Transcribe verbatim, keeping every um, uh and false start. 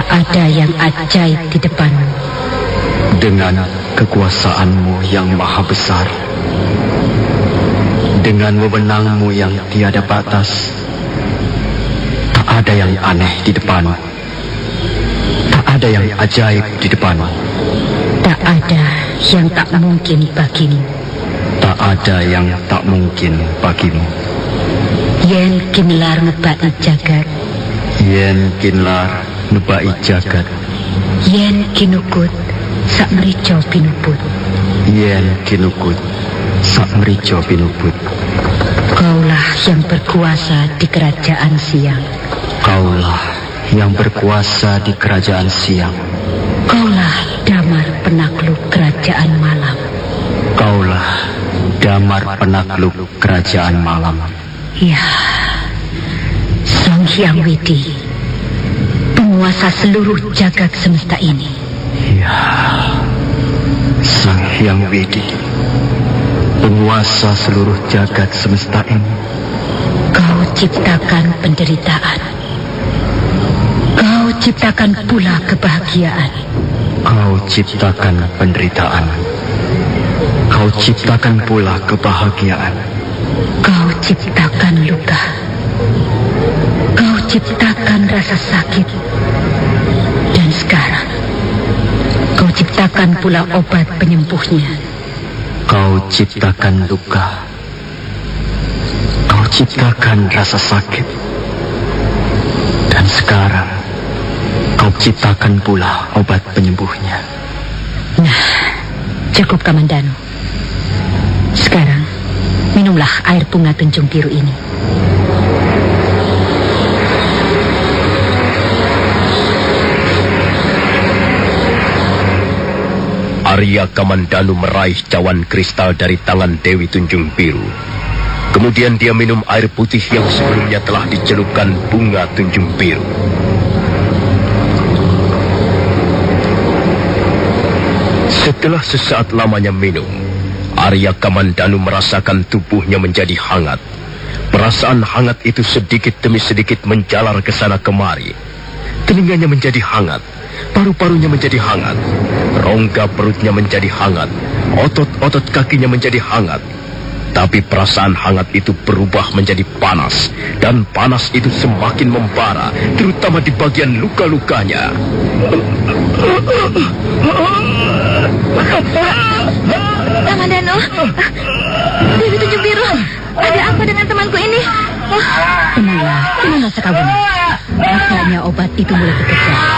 Tak ada yang ajaib di depanmu. Dengan kekuasaanmu yang maha besar, dengan wewenangmu yang tiada batas, tak ada yang aneh di depanmu. Tak ada yang ajaib di depanmu. Tak ada yang tak mungkin bagimu. Tak ada yang tak mungkin bagimu. Yen kinlar ngebaki jagat. Yen kinlar ngebaki jagat. Yen kinukut sak merico pinuput. Yen kinukut sak merico pinuput. Kaulah yang berkuasa di kerajaan siang. Kaulah yang berkuasa di kerajaan siang. Kaulah damar penakluk kerajaan malam. Kaulah damar penakluk kerajaan malam. Ya, Sang Hyang Widi, penguasa seluruh jagat semesta ini. Ya, Sang Hyang Widi, penguasa seluruh jagat semesta ini. Kau ciptakan penderitaan. Kau ciptakan pula kebahagiaan. Kau ciptakan penderitaan. Kau ciptakan pula kebahagiaan. Kau ciptakan luka. Kau ciptakan rasa sakit. Dan sekarang kau ciptakan pula obat penyembuhnya. Kau ciptakan luka. Kau ciptakan rasa sakit. Dan sekarang kau ciptakan pula obat penyembuhnya. Nah, cukup Kamandanu. Sekarang minumlah air bunga tunjung biru ini. Arya Kamandanu meraih cawan kristal dari tangan Dewi Tunjung Biru. Kemudian dia minum air putih yang sebelumnya telah dicelupkan bunga tunjung biru. Setelah sesaat lamanya minum, Arya Kamandanu merasakan tubuhnya menjadi hangat. Perasaan hangat itu sedikit demi sedikit menjalar ke sana kemari. Telinganya menjadi hangat, paru-parunya menjadi hangat, rongga perutnya menjadi hangat, otot-otot kakinya menjadi hangat. Tapi perasaan hangat itu berubah menjadi panas, dan panas itu semakin membara, terutama di bagian luka-lukanya. Kamandanu, Dewi Tunjung Biru, ada apa dengan temanku ini? Oh, tenanglah, tenanglah Sekawuni. Rasanya obat itu mulai bekerja.